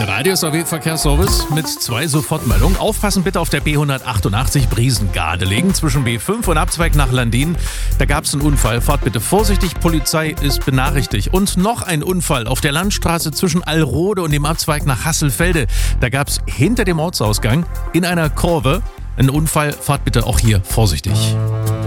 Der Radio-SAW-Verkehrsservice mit 2 Sofortmeldungen. Aufpassen bitte auf der B188 Briesengardelegen zwischen B5 und Abzweig nach Landin. Da gab es einen Unfall. Fahrt bitte vorsichtig, Polizei ist benachrichtigt. Und noch ein Unfall auf der Landstraße zwischen Allrode und dem Abzweig nach Hasselfelde. Da gab es hinter dem Ortsausgang in einer Kurve einen Unfall. Fahrt bitte auch hier vorsichtig.